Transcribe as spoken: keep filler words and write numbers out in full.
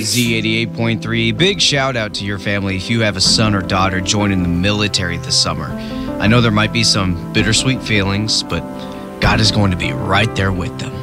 Z eighty-eight point three, big shout out to your family if you have a son or daughter joining the military this summer. I know there might be some bittersweet feelings, but God is going to be right there with them.